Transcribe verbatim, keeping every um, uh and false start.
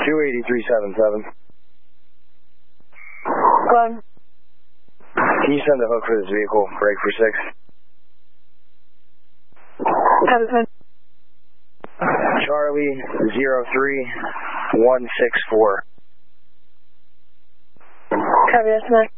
two eighty-three seventy-seven. Go on. Can you send a hook for this vehicle? Break for six. Have it, send. Charlie zero three one six four. Copy, that's Mac.